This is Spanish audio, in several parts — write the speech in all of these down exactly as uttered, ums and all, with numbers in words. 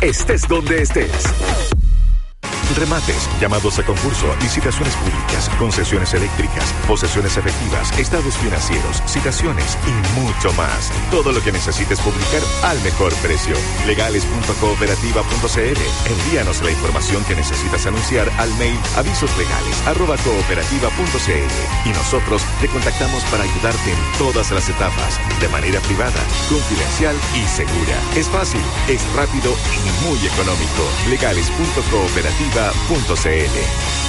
estés donde estés. Remates, llamados a concurso, licitaciones públicas, concesiones eléctricas, posesiones efectivas, estados financieros, citaciones y mucho más. Todo lo que necesites publicar al mejor precio. legales punto cooperativa punto c l. Envíanos la información que necesitas anunciar al mail avisoslegales arroba cooperativa punto c l y nosotros te contactamos para ayudarte en todas las etapas, de manera privada, confidencial y segura. Es fácil, es rápido y muy económico. legales punto cooperativa punto c l.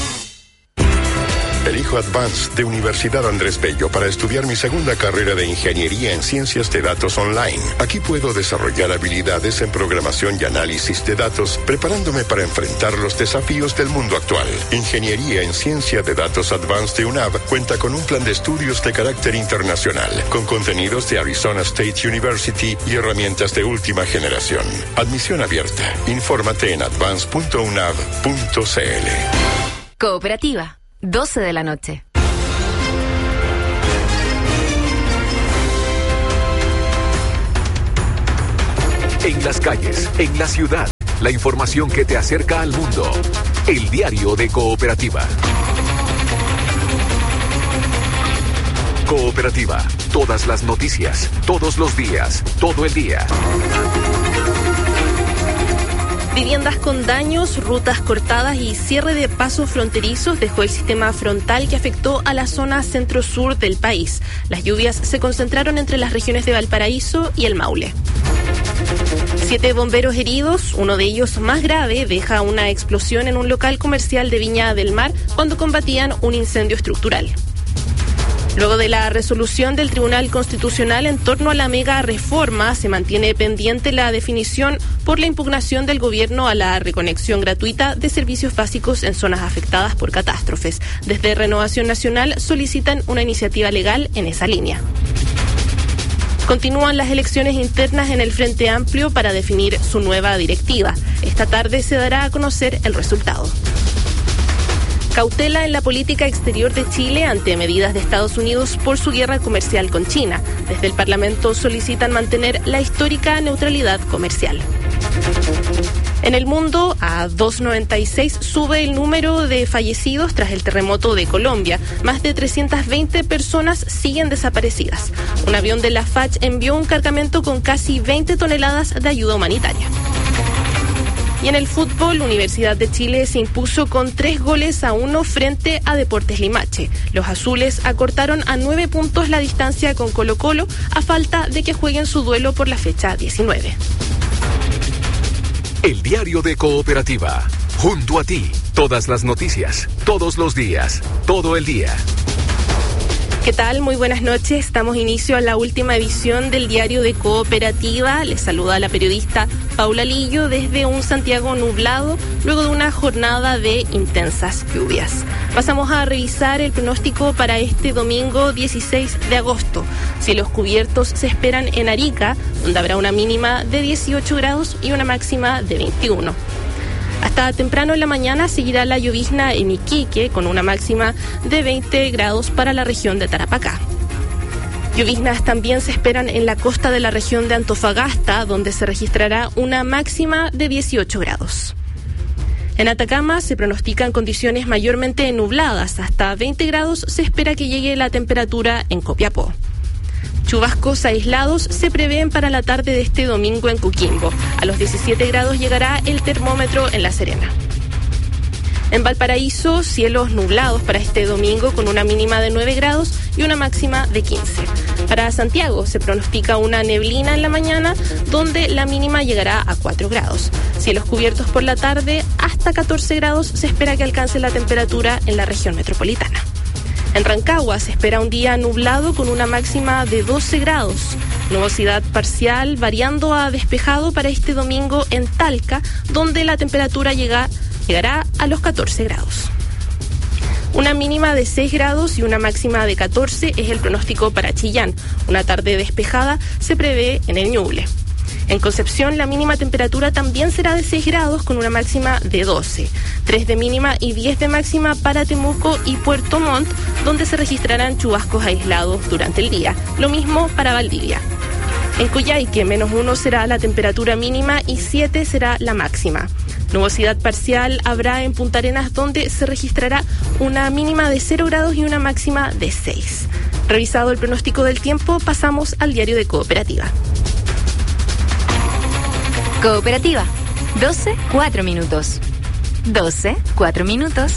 Elijo Advanced de Universidad Andrés Bello para estudiar mi segunda carrera de Ingeniería en Ciencias de Datos Online. Aquí puedo desarrollar habilidades en programación y análisis de datos, preparándome para enfrentar los desafíos del mundo actual. Ingeniería en Ciencia de Datos Advanced de U N A V cuenta con un plan de estudios de carácter internacional, con contenidos de Arizona State University y herramientas de última generación. Admisión abierta. Infórmate en advance punto u n a v punto c l. Cooperativa. doce de la noche. En las calles, en la ciudad, la información que te acerca al mundo. El diario de Cooperativa. Cooperativa. Todas las noticias, todos los días, todo el día. Viviendas con daños, rutas cortadas y cierre de pasos fronterizos dejó el sistema frontal que afectó a la zona centro-sur del país. Las lluvias se concentraron entre las regiones de Valparaíso y el Maule. Siete bomberos heridos, uno de ellos más grave, deja una explosión en un local comercial de Viña del Mar cuando combatían un incendio estructural. Luego de la resolución del Tribunal Constitucional en torno a la mega reforma, se mantiene pendiente la definición por la impugnación del gobierno a la reconexión gratuita de servicios básicos en zonas afectadas por catástrofes. Desde Renovación Nacional solicitan una iniciativa legal en esa línea. Continúan las elecciones internas en el Frente Amplio para definir su nueva directiva. Esta tarde se dará a conocer el resultado. Cautela en la política exterior de Chile ante medidas de Estados Unidos por su guerra comercial con China. Desde el Parlamento solicitan mantener la histórica neutralidad comercial. En el mundo, a doscientos noventa y seis sube el número de fallecidos tras el terremoto de Colombia. Más de trescientas veinte personas siguen desaparecidas. Un avión de la F A C H envió un cargamento con casi veinte toneladas de ayuda humanitaria. Y en el fútbol, Universidad de Chile se impuso con tres goles a uno frente a Deportes Limache. Los azules acortaron a nueve puntos la distancia con Colo-Colo a falta de que jueguen su duelo por la fecha diecinueve. El diario de Cooperativa. Junto a ti, todas las noticias, todos los días, todo el día. ¿Qué tal? Muy buenas noches. Damos inicio a la última edición del diario de Cooperativa. Les saluda la periodista Paula Lillo desde un Santiago nublado, luego de una jornada de intensas lluvias. Pasamos a revisar el pronóstico para este domingo dieciséis de agosto. Cielos cubiertos se esperan en Arica, donde habrá una mínima de dieciocho grados y una máxima de veintiuno. Hasta temprano en la mañana seguirá la llovizna en Iquique, con una máxima de veinte grados para la región de Tarapacá. Lloviznas también se esperan en la costa de la región de Antofagasta, donde se registrará una máxima de dieciocho grados. En Atacama se pronostican condiciones mayormente nubladas. Hasta veinte grados se espera que llegue la temperatura en Copiapó. Chubascos aislados se prevén para la tarde de este domingo en Coquimbo. A los diecisiete grados llegará el termómetro en La Serena. En Valparaíso, cielos nublados para este domingo con una mínima de nueve grados y una máxima de quince. Para Santiago se pronostica una neblina en la mañana, donde la mínima llegará a cuatro grados. Cielos cubiertos por la tarde, hasta catorce grados se espera que alcance la temperatura en la región metropolitana. En Rancagua se espera un día nublado con una máxima de doce grados. Nubosidad parcial variando a despejado para este domingo en Talca, donde la temperatura llega, llegará a los catorce grados. Una mínima de seis grados y una máxima de catorce es el pronóstico para Chillán. Una tarde despejada se prevé en el Ñuble. En Concepción, la mínima temperatura también será de seis grados con una máxima de doce. tres de mínima y diez de máxima para Temuco y Puerto Montt, donde se registrarán chubascos aislados durante el día. Lo mismo para Valdivia. En Coyhaique, menos uno será la temperatura mínima y siete será la máxima. Nubosidad parcial habrá en Punta Arenas, donde se registrará una mínima de cero grados y una máxima de seis. Revisado el pronóstico del tiempo, pasamos al diario de Cooperativa. Cooperativa, doce, cuatro minutos. doce, cuatro minutos.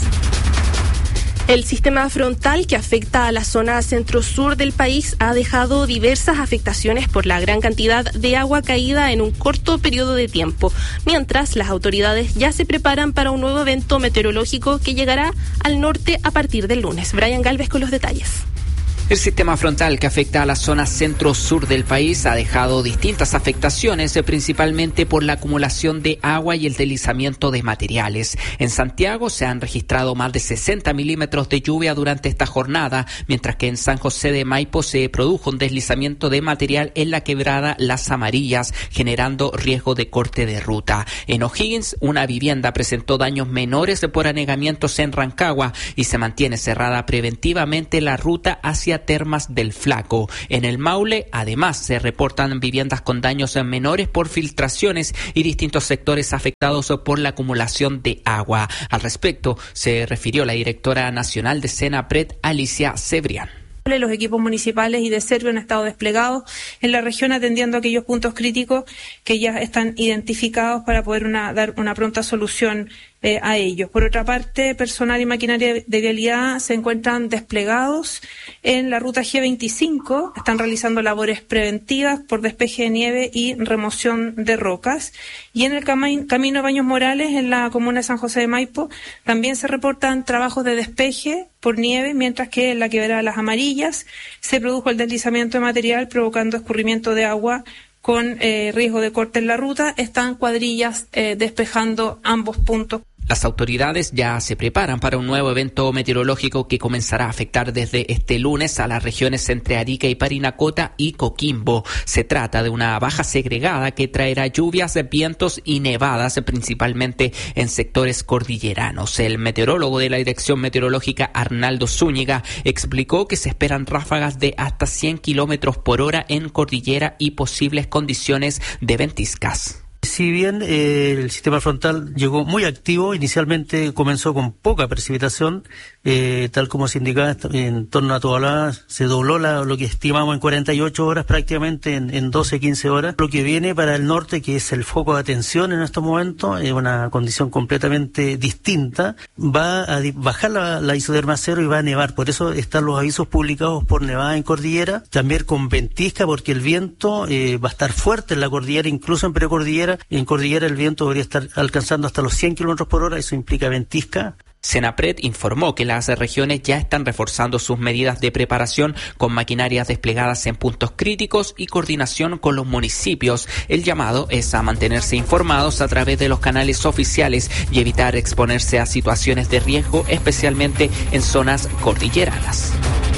El sistema frontal que afecta a la zona centro-sur del país ha dejado diversas afectaciones por la gran cantidad de agua caída en un corto periodo de tiempo, mientras las autoridades ya se preparan para un nuevo evento meteorológico que llegará al norte a partir del lunes. Brian Galvez con los detalles. El sistema frontal que afecta a la zona centro-sur del país ha dejado distintas afectaciones, principalmente por la acumulación de agua y el deslizamiento de materiales. En Santiago se han registrado más de sesenta milímetros de lluvia durante esta jornada, mientras que en San José de Maipo se produjo un deslizamiento de material en la quebrada Las Amarillas, generando riesgo de corte de ruta. En O'Higgins, una vivienda presentó daños menores por anegamientos en Rancagua y se mantiene cerrada preventivamente la ruta hacia Termas del Flaco. En el Maule, además, se reportan viviendas con daños menores por filtraciones y distintos sectores afectados por la acumulación de agua. Al respecto, se refirió la directora nacional de Senapred, Alicia Cebrián. Los equipos municipales y de Servio han estado desplegados en la región atendiendo aquellos puntos críticos que ya están identificados para poder una, dar una pronta solución eh, a ellos. Por otra parte, personal y maquinaria de vialidad se encuentran desplegados en la ruta G veinticinco, están realizando labores preventivas por despeje de nieve y remoción de rocas. Y en el cami- camino Baños Morales, en la comuna de San José de Maipo, también se reportan trabajos de despeje por nieve, mientras que en la quebrada Las Amarillas se produjo el deslizamiento de material provocando escurrimiento de agua con eh, riesgo de corte en la ruta. Están cuadrillas eh, despejando ambos puntos. Las autoridades ya se preparan para un nuevo evento meteorológico que comenzará a afectar desde este lunes a las regiones entre Arica y Parinacota y Coquimbo. Se trata de una baja segregada que traerá lluvias, vientos y nevadas, principalmente en sectores cordilleranos. El meteorólogo de la Dirección Meteorológica, Arnaldo Zúñiga, explicó que se esperan ráfagas de hasta cien kilómetros por hora en cordillera y posibles condiciones de ventiscas. Si bien eh, el sistema frontal llegó muy activo, inicialmente comenzó con poca precipitación, eh, tal como se indicaba, en torno a Tobalá se dobló la, lo que estimamos en cuarenta y ocho horas, prácticamente en, en doce, quince horas. Lo que viene para el norte, que es el foco de atención en estos momentos, es una condición completamente distinta. Va a di- bajar la, la isoterma cero y va a nevar, por eso están los avisos publicados por nevada en cordillera, también con ventisca, porque el viento eh, va a estar fuerte en la cordillera, incluso en precordillera. En cordillera el viento debería estar alcanzando hasta los cien kilómetros por hora, eso implica ventisca. Senapred informó que las regiones ya están reforzando sus medidas de preparación con maquinarias desplegadas en puntos críticos y coordinación con los municipios. El llamado es a mantenerse informados a través de los canales oficiales y evitar exponerse a situaciones de riesgo, especialmente en zonas cordilleranas.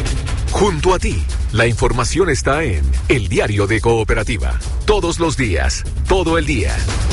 Junto a ti, la información está en El Diario de Cooperativa. Todos los días, todo el día.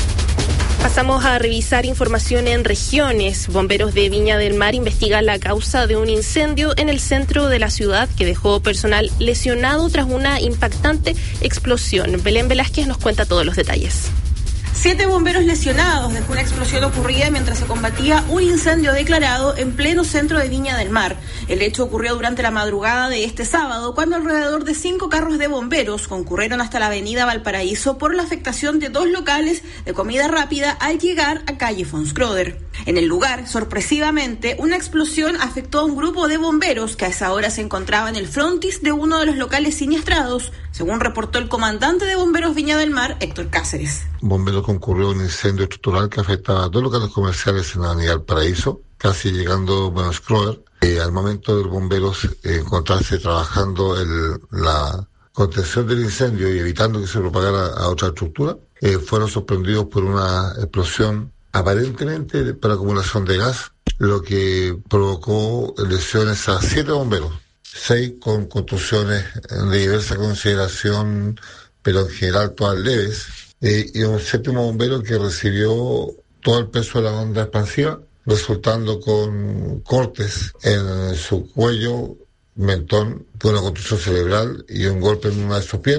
Pasamos a revisar información en regiones. Bomberos de Viña del Mar investigan la causa de un incendio en el centro de la ciudad que dejó personal lesionado tras una impactante explosión. Belén Velázquez nos cuenta todos los detalles. Siete bomberos lesionados desde una explosión ocurrida mientras se combatía un incendio declarado en pleno centro de Viña del Mar. El hecho ocurrió durante la madrugada de este sábado, cuando alrededor de cinco carros de bomberos concurrieron hasta la avenida Valparaíso por la afectación de dos locales de comida rápida al llegar a calle Fonscroder. En el lugar, sorpresivamente, una explosión afectó a un grupo de bomberos que a esa hora se encontraba en el frontis de uno de los locales siniestrados, según reportó el comandante de bomberos Viña del Mar, Héctor Cáceres. Bomberos concurrió un incendio estructural que afectaba a dos locales comerciales en la avenida Valparaíso, casi llegando a Scroder. Eh, al momento de los bomberos eh, encontrarse trabajando el, la contención del incendio y evitando que se propagara a otra estructura, eh, fueron sorprendidos por una explosión aparentemente por acumulación de gas, lo que provocó lesiones a siete bomberos, seis con contusiones de diversa consideración, pero en general todas leves, eh, y un séptimo bombero que recibió todo el peso de la onda expansiva, resultando con cortes en su cuello, mentón, por una contusión cerebral y un golpe en una de sus piernas,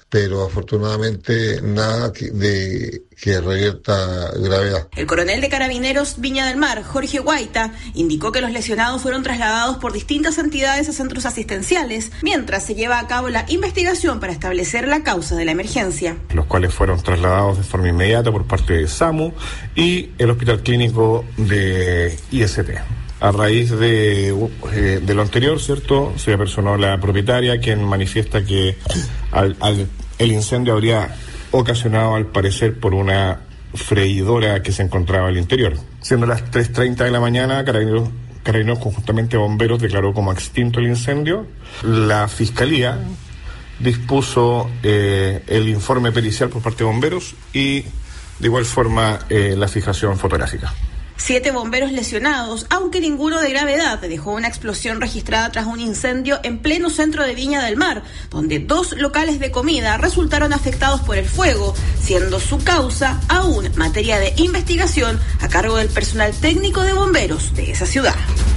pero afortunadamente nada que, de, que revierta gravedad. El coronel de Carabineros Viña del Mar, Jorge Guaita, indicó que los lesionados fueron trasladados por distintas entidades a centros asistenciales, mientras se lleva a cabo la investigación para establecer la causa de la emergencia. Los cuales fueron trasladados de forma inmediata por parte de SAMU y el Hospital Clínico de I S P. A raíz de, eh, de lo anterior, ¿cierto?, se apersonó la propietaria, quien manifiesta que al, al, el incendio habría ocasionado, al parecer, por una freidora que se encontraba al interior. Siendo las tres treinta de la mañana, Carabineros, Carabineros conjuntamente Bomberos declaró como extinto el incendio. La Fiscalía dispuso eh, el informe pericial por parte de Bomberos y, de igual forma, eh, la fijación fotográfica. Siete bomberos lesionados, aunque ninguno de gravedad, dejó una explosión registrada tras un incendio en pleno centro de Viña del Mar, donde dos locales de comida resultaron afectados por el fuego, siendo su causa aún materia de investigación a cargo del personal técnico de bomberos de esa ciudad.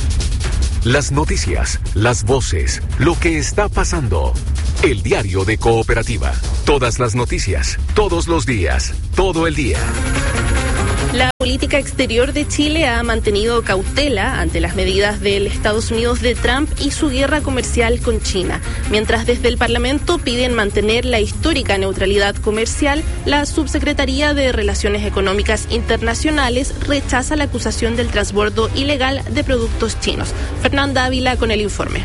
Las noticias, las voces, lo que está pasando. El diario de Cooperativa. Todas las noticias, todos los días, todo el día. La política exterior de Chile ha mantenido cautela ante las medidas del Estados Unidos de Trump y su guerra comercial con China. Mientras desde el Parlamento piden mantener la histórica neutralidad comercial, la Subsecretaría de Relaciones Económicas Internacionales rechaza la acusación del transbordo ilegal de productos chinos. Fernanda Ávila con el informe.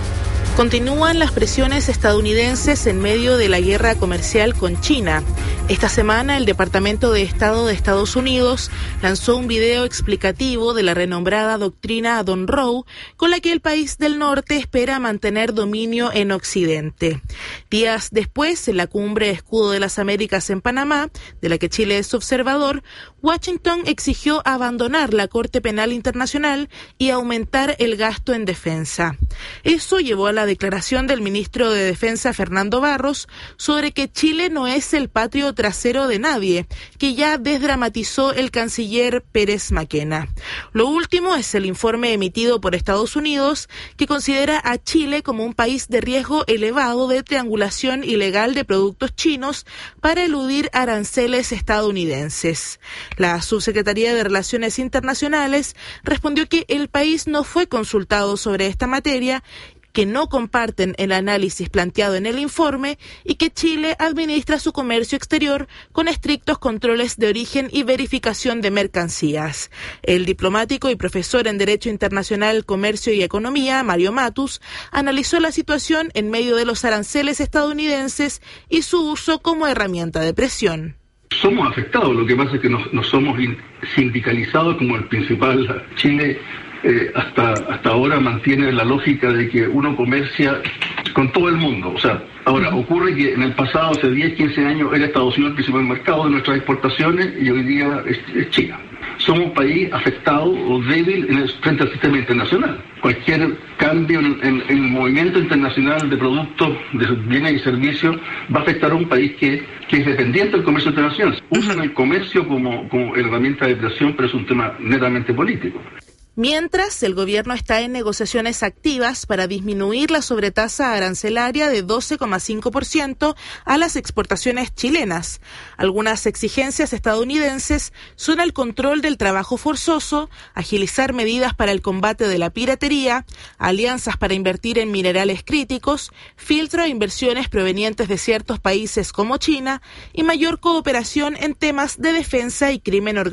Continúan las presiones estadounidenses en medio de la guerra comercial con China. Esta semana, el Departamento de Estado de Estados Unidos lanzó un video explicativo de la renombrada doctrina Monroe, con la que el país del norte espera mantener dominio en Occidente. Días después, en la cumbre Escudo de las Américas en Panamá, de la que Chile es observador, Washington exigió abandonar la Corte Penal Internacional y aumentar el gasto en defensa. Eso llevó a la declaración del ministro de Defensa Fernando Barros sobre que Chile no es el patio trasero de nadie, que ya desdramatizó el canciller Pérez Maquena. Lo último es el informe emitido por Estados Unidos, que considera a Chile como un país de riesgo elevado de triangulación ilegal de productos chinos para eludir aranceles estadounidenses. La Subsecretaría de Relaciones Internacionales respondió que el país no fue consultado sobre esta materia, que no comparten el análisis planteado en el informe y que Chile administra su comercio exterior con estrictos controles de origen y verificación de mercancías. El diplomático y profesor en Derecho Internacional, Comercio y Economía, Mario Matus, analizó la situación en medio de los aranceles estadounidenses y su uso como herramienta de presión. Somos afectados, lo que pasa es que no, no somos sindicalizados como el principal. Chile eh, hasta, hasta ahora mantiene la lógica de que uno comercia con todo el mundo. O sea, ahora ocurre que en el pasado, hace diez, quince años, era Estados Unidos el principal mercado de nuestras exportaciones y hoy día es, es China. Somos un país afectado o débil en el, frente al sistema internacional. Cualquier cambio en, en, en el movimiento internacional de productos, de bienes y servicios va a afectar a un país que, que es dependiente del comercio internacional. Usan el comercio como, como herramienta de presión, pero es un tema netamente político. Mientras, el gobierno está en negociaciones activas para disminuir la sobretasa arancelaria de doce coma cinco por ciento a las exportaciones chilenas. Algunas exigencias estadounidenses son el control del trabajo forzoso, agilizar medidas para el combate de la piratería, alianzas para invertir en minerales críticos, filtro a inversiones provenientes de ciertos países como China y mayor cooperación en temas de defensa y crimen organizado.